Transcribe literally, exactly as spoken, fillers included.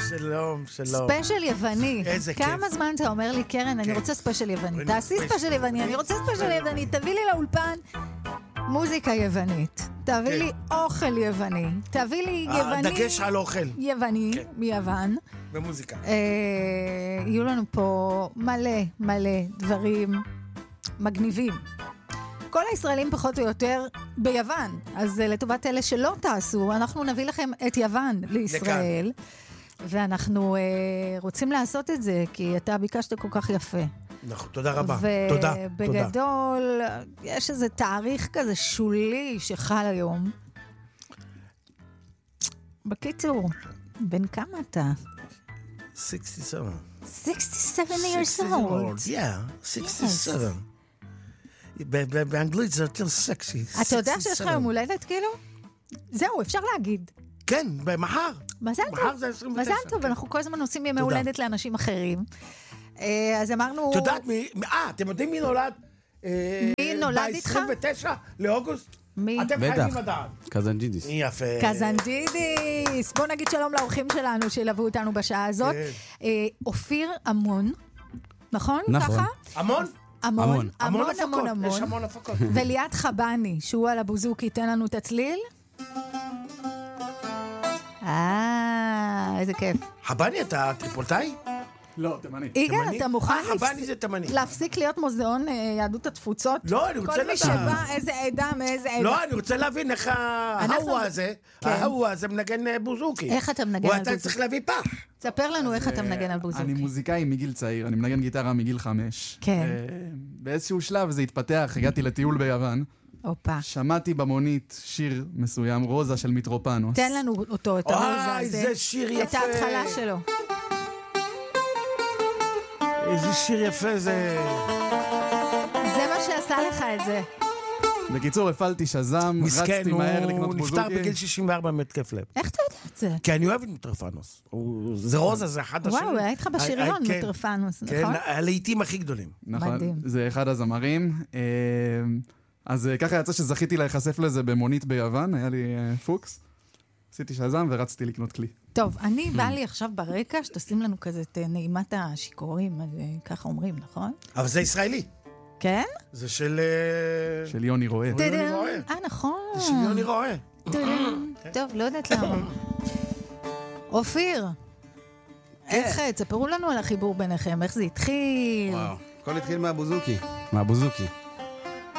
שלום, שלום. ספיישל יווני. איזה כיף. כמה זמן אתה אומר לי, קרן, אני רוצה ספיישל יווני. תעשי ספיישל יווני, אני רוצה ספיישל יווני. תביא לי לאולפן מוזיקה יוונית. תביא לי אוכל יווני. תביא לי יווני... דגש על אוכל. יווני, מיוון. במוזיקה. יהיו לנו פה מלא מלא דברים מגניבים. כל הישראלים פחות או יותר ביוון, אז לטובת אלה שלא תעשו, אנחנו נביא לכם את יוון לישראל, ואנחנו uh, רוצים לעשות את זה, כי אתה ביקשת כל כך יפה. נכון, תודה רבה, תודה. ובגדול, יש איזה תאריך כזה שולי שחל היום. בקיצור, בן כמה אתה? sixty-seven. sixty-seven years old. Yeah, sixty-seven. באנגלית זה יותר סקסי. אתה יודע שיש לך יום הולדת כאילו? זהו, אפשר להגיד. כן, מחר. מזל טוב. מחר זה עשרים ותשע. מזל טוב, אנחנו כל הזמן עושים ימי הולדת לאנשים אחרים. אז אמרנו... את יודעת מי... אה, אתם יודעים מי נולד? מי נולד איתך? ב-עשרים ותשע לאוגוסט? מי? אתם חייבים לדעת. קזנג'ידיס. יפה. קזנג'ידיס. בואו נגיד שלום לאורחים שלנו שילוו אותנו בשעה הזאת. אופיר המון, נכון? נכון. המון? המון, המון המון, המון. יש המון הפקות. וליאת חבני, שהוא על הבוזוקי, תן לנו את הצליל. אה, איזה כיף. חבני, אתה טריפולטאי? לא, תימני. יגאל, אתה מוכן חבני זה תימני. להפסיק להיות מוזיאון יהדות התפוצות? לא, אני רוצה כל מי לדעת. שבא, איזה עדה, מאיזה עדה. לא, אני רוצה להבין איך ההוא הזה, ההוא הזה מנגן בוזוקי. איך אתה מנגן על ואתה בוזוקי? צריך להביא פח. תספר לנו איך אתה מנגן על בוזוקי. אני מוזיקאי מגיל צעיר, אני מנגן גיטרה מגיל חמש. כן. באיזשהו שלב זה התפתח, הגעתי לטיול ביוון. אופה. שמעתי במונית שיר מסוים, רוזה של מיטרופנוס. תן לנו אותו, את הרוזה הזה. אוי, זה שיר יפה. את ההתחלה שלו. איזה שיר יפה זה. זה מה שעשה לך את זה. בקיצור, הפעלתי שזם, מסכן, רצתי מהר לקנות הוא בוזוקי. נפטר בגיל שישים וארבע מתקף לב. איך אתה יודע את זה? כי אני אוהב את מיטרופנוס. זה רוזה, זה אחד השירים. וואו, היה איתך בשריון מיטרופנוס, כן, נכון? הלהיטים הכי גדולים. נכון, מדהים. זה אחד הזמרים. אז ככה יצא שזכיתי להיחשף לזה במונית ביוון, היה לי פוקס. עשיתי שזם ורצתי לקנות כלי. טוב, אני בא לי עכשיו ברקע שתשים לנו כזה את נעימת השיכורים, ככה אומרים, נכון? אבל זה ישראלי. כן? זה של... של יוני רואה. יוני רואה. אה, נכון. זה של יוני רואה. טוב, לא יודעת למה. אופיר, איך, תספרו לנו על החיבור ביניכם, איך זה התחיל? וואו, הכל התחיל מהבוזוקי. מהבוזוקי.